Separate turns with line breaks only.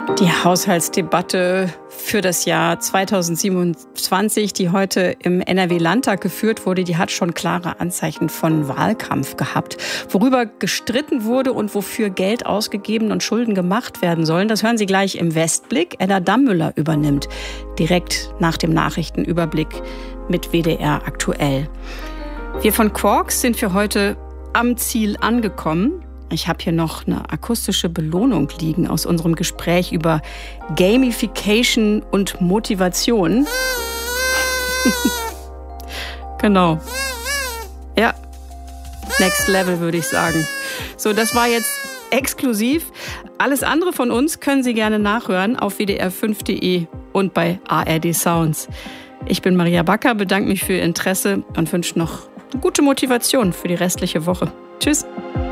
Die Haushaltsdebatte für das Jahr 2027, die heute im NRW-Landtag geführt wurde, die hat schon klare Anzeichen von Wahlkampf gehabt. Worüber gestritten wurde und wofür Geld ausgegeben und Schulden gemacht werden sollen, das hören Sie gleich im Westblick. Edda Dammüller übernimmt direkt nach dem Nachrichtenüberblick mit WDR aktuell. Wir von Quarks sind für heute am Ziel angekommen. Ich habe hier noch eine akustische Belohnung liegen aus unserem Gespräch über Gamification und Motivation. Genau. Ja, next level würde ich sagen. So, das war jetzt exklusiv. Alles andere von uns können Sie gerne nachhören auf wdr5.de und bei ARD Sounds. Ich bin Maria Backer, bedanke mich für Ihr Interesse und wünsche noch eine gute Motivation für die restliche Woche. Tschüss.